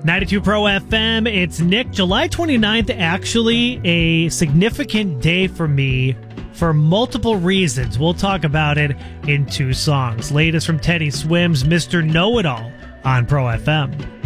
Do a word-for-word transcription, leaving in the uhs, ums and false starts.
ninety-two Pro F M, it's Nick. July twenty-ninth, actually a significant day for me for multiple reasons. We'll talk about it in two songs. Latest from Teddy Swims, Mister Know-It-All on Pro F M.